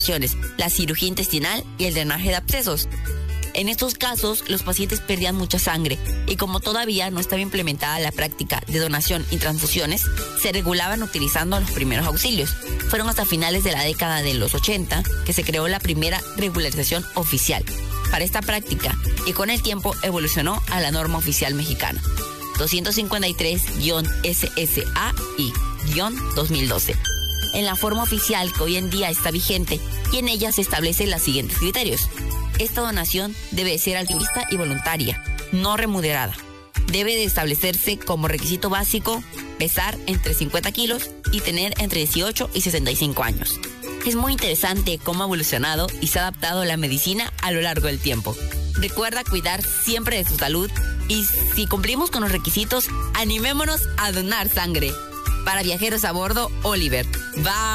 la cirugía intestinal y el drenaje de abscesos. En estos casos, los pacientes perdían mucha sangre y como todavía no estaba implementada la práctica de donación y transfusiones, se regulaban utilizando los primeros auxilios. Fueron hasta finales de la década de los 80 que se creó la primera regularización oficial para esta práctica y con el tiempo evolucionó a la norma oficial mexicana 253-SSAI-2012. En la forma oficial que hoy en día está vigente y en ella se establecen los siguientes criterios. Esta donación debe ser altruista y voluntaria, no remunerada. Debe de establecerse como requisito básico pesar entre 50 kilos y tener entre 18 y 65 años. Es muy interesante cómo ha evolucionado y se ha adaptado la medicina a lo largo del tiempo. Recuerda cuidar siempre de su salud y si cumplimos con los requisitos, animémonos a donar sangre. Para Viajeros a Bordo, Oliver. Bye.